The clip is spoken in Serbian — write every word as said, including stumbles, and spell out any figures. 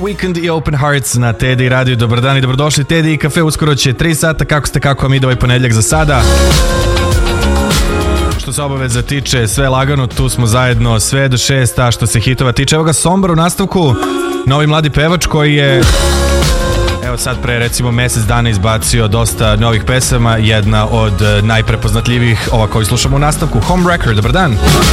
Weekend i Open Hearts na Teddy Radio. Dobar dan i dobrodošli. Teddy i kafe uskoro će tri sata. Kako ste, kako vam ide ovaj ponedjeljak za sada? Što se obaveza tiče, sve lagano, tu smo zajedno sve do šest, a što se hitova tiče, evo ga Sombor u nastavku, novi mladi pevač koji je evo sad pre recimo mjesec dana izbacio dosta novih pesama, jedna od najprepoznatljivih ova koju slušamo u nastavku, Home Wrecker. Dobar dan.